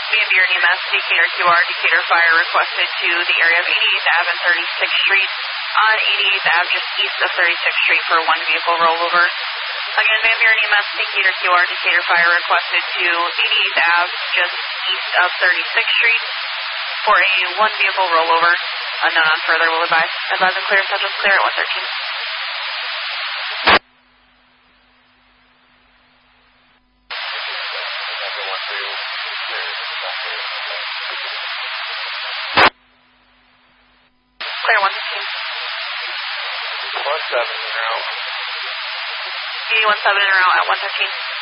Van Buren EMS, Decatur QR, Decatur fire requested to the area of 88th Ave and 36th Street on 88th Ave just east of 36th Street for one vehicle rollover. Again, Van Buren EMS, Decatur QR, Decatur fire requested to 88th Ave just east of 36th Street for a one vehicle rollover. Unknown on further will advise and clear, Central's clear at 113. Clear 115. 17 en route. 817 en route at 115.